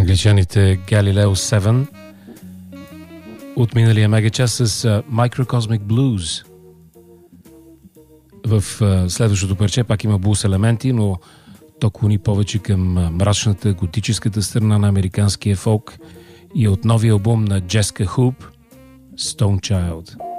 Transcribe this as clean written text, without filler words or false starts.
Англичаните Galileo 7 от миналия мегачас с Microcosmic Blues. В следващото парче пак има блуз елементи, но то клони повече към мрачната, готическата страна на американския фолк и от новия албум на Jessica Hoop Stone Child.